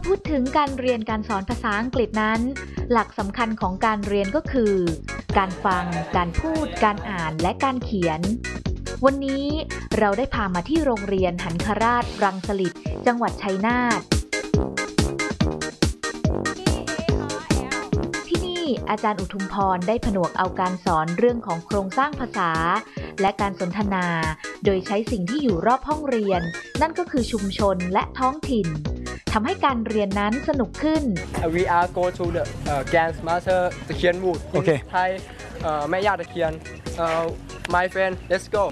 พูดถึงการเรียนการสอนภาษาอังกฤษนั้นหลักสำคัญของการเรียนก็คือการฟังการพูดการอ่านและการเขียนวันนี้เราได้พามาที่โรงเรียนหันคราชรังสฤษฎ์จังหวัดชัยนาทที่นี่อาจารย์อุทุมพรได้ผนวกเอาการสอนเรื่องของโครงสร้างภาษาและการสนทนาโดยใช้สิ่งที่อยู่รอบห้องเรียนนั่นก็คือชุมชนและท้องถิ่นทำให้การเรียนนั้นสนุกขึ้น We are go to the Grandmaster ตะเคียนวูด Okay. ไทยแม่ย่าตะเคียนMy friend let's go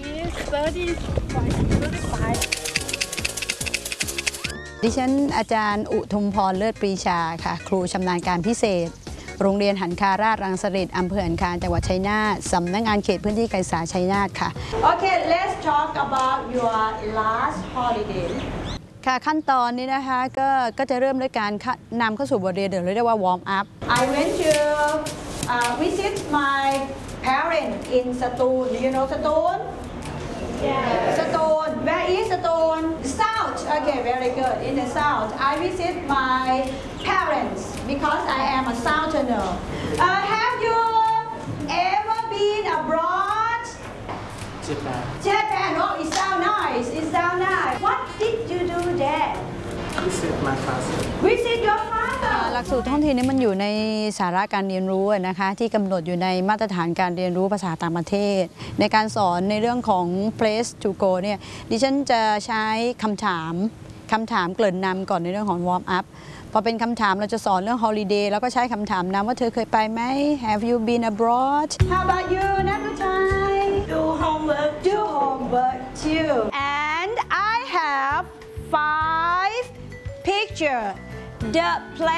ดิฉันอาจารย์อุทุมพรเลิศปรีชาค่ะครูชำนาญการพิเศษโรงเรียนหันคาราชรังสฤษฎ์อำเภอหันคาจังหวัดชัยนาทสำนักงานเขตพื้นที่การศึกษาชัยนาทค่ะ Okay, let's talk about your last holiday. ค่ะขั้นตอนนี้นะคะก็จะเริ่มด้วยการนำเข้าสู่บทเรียนหรือเรียกว่าวอร์มอัพ I went to visit my parents in Satoon. Do you know Satoon? Yeah. Satoon. Where is Satoon? South. Okay, very good. In the south. I visit my parents because I am a southerner. Have you ever been abroad? Japan Japan. Oh, it sounds nice. It sounds nice. What did you do there? Visit my father Visit your father. หลักสูตรท้องถิ่นนี้มันอยู่ในสาระการเรียนรู้นะคะที่กำหนดอยู่ในมาตรฐานการเรียนรู้ภาษาต่างประเทศในการสอนในเรื่องของ place to go เนี่ยดิฉันจะใช้คำถามเกริ่นนำก่อนในเรื่องของ warm up พอเป็นคำถามเราจะสอนเรื่อง holiday แล้วก็ใช้คำถามนำว่าเธอเคยไปไหม Have you been abroad How about you, Nakutai? Do homework. Do homework too. And I have 5 pictures. The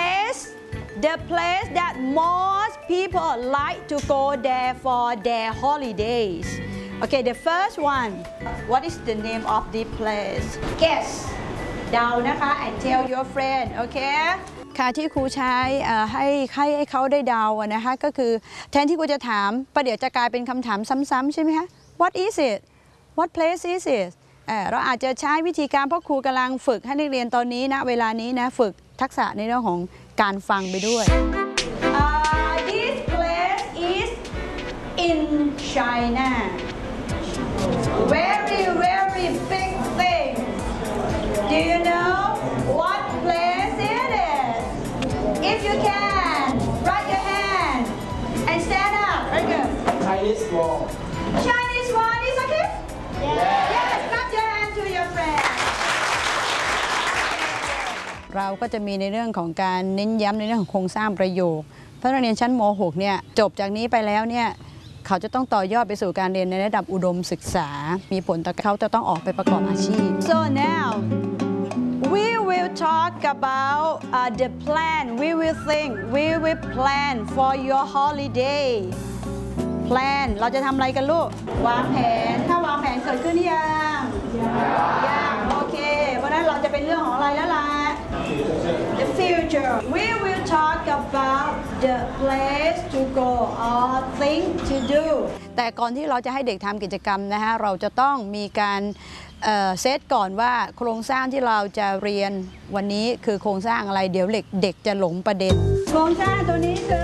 place that most people like to go there for their holidays. Okay, the first one. What is the name of the place? Guess. เดานะคะ and tell your friend. Okay? ค่ะที่ครูใช้ให้เขาได้เดานะคะก็คือแทนที่ครูจะถามประเดี๋ยวจะกลายเป็นคำถามซ้ำๆใช่ไหมคะ What is it What place is it เราอาจจะใช้วิธีการเพราะครูกำลังฝึกให้นักเรียนตอนนี้นะเวลานี้นะฝึกทักษะในเรื่องของการฟังไปด้วย This place is in China. Very, very big thing. Do you know what place it is? If you can, raise your hand and stand up. Very good. Chinese wall Chinese one is okay? Yes, clap your hand to your friend. เราก็จะมีในเรื่องของการเน้นย้ำในเรื่องของโครงสร้างประโยคเพราะนักเรียนชั้นม .6 เนี่ยจบจากนี้ไปแล้วเนี่ยเขาจะต้องต่อยอดไปสู่การเรียนในระดับอุดมศึกษามีผลต่อเขาจะต้องออกไปประกอบอาชีพ So now we will talk about the plan. We will think. We will plan for your holiday. Plan เราจะทำอะไรกันลูกวางแผนถ้าวางแผนเกิดขึ้นหรือยังยังโอเคเพราะนั้นเราจะเป็นเรื่องของอะไรแล้วล่ะ The future. We will talk about the place to go or thing to do. แต่ก่อนที่เราจะให้เด็กทำกิจกรรมนะคะเราจะต้องมีการเซตก่อนว่าโครงสร้างที่เราจะเรียนวันนี้คือโครงสร้างอะไรเดี๋ยวเด็กจะหลงประเด็นโครงสร้างตัวนี้คือ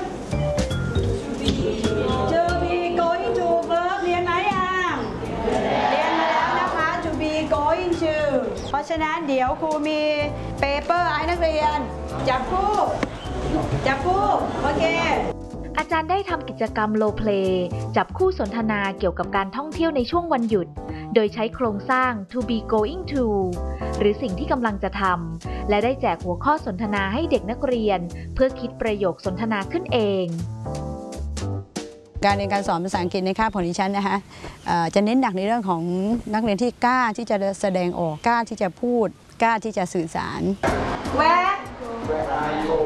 to be going to verb เรียนไหมยังเรียนมาแล้วนะคะ to be going to เพราะฉะนั้นเดี๋ยวครูมีเปเปอร์ให้นักเรียนจับคู่โอเคอาจารย์ได้ทำกิจกรรมโรลเพลย์จับคู่สนทนาเกี่ยวกับการท่องเที่ยวในช่วงวันหยุดโดยใช้โครงสร้าง to be going to หรือสิ่งที่กำลังจะทำและได้แจกหัวข้อสนทนาให้เด็กนักเรียนเพื่อคิดประโยคสนทนาขึ้นเองการเรียนการสอนภาษาอังกฤษในคาบของดิฉันนะคะจะเน้นหนักในเรื่องของนักเรียนที่กล้าที่จะแสดงออกกล้าที่จะพูดกล้าที่จะสื่อสาร Where are you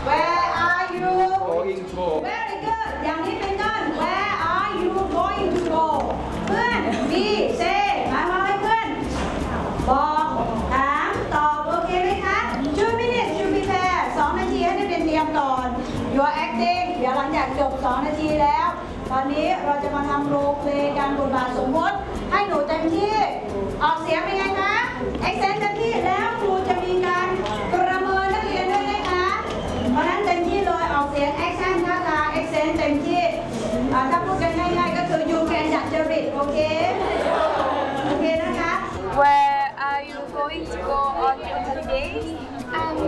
going to go Very good อย่างนี้เป็นต้น Where are you going to go เพื่อน be say หมายความให้เพื่อนบอกถามตอบโอเคไหมคะ 2 minutes to prepare 2 นาทีให้นักเรียนเตรียมก่อน Your acting เดี๋ยวหลังจากจบ 2 นาทีแล้ว ตอนนี้เราจะมาทำโรลเพลย์การบทบาทสมมติให้หนูเต็มที่ออกเสียงเป็นไงคะ accent เต็มที่แล้วครูจะมีการประเมินนัก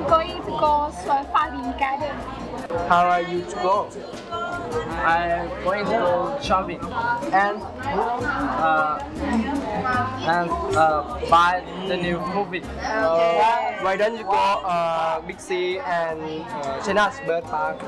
going to go Safari Garden. How are you to go? I'm going to go shopping and buy the new movie. Why don't you go Big C and China's Bird Park?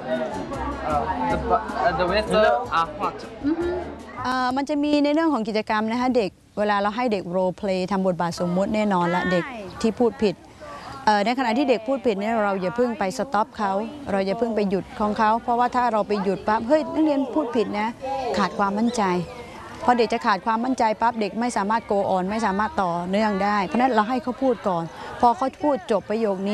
The weather are hot. มันจะมีในเรื่องของกิจกรรมนะคะเด็กเวลาเราให้เด็กโรลเพลย์ทำบทบาทสมมุติแน่นอนละเด็กที่พูดผิดในขณะที่เด็กพูดผิดเนี่ยเราอย่าเพิ่งไปสต็อปเขาเราอย่าเพิ่งไปหยุดของเขาเพราะว่าถ้าเราไปหยุดปั๊บเฮ้ยนักเรียนพูดผิดนะขาดความมั่นใจพอเด็กจะขาดความมั่นใจปั๊บเด็กไม่สามารถโกออนไม่สามารถต่อเนื่องได้เพราะนั้นเราให้เขาพูดก่อนพอเขาพูดจบประโยคนี้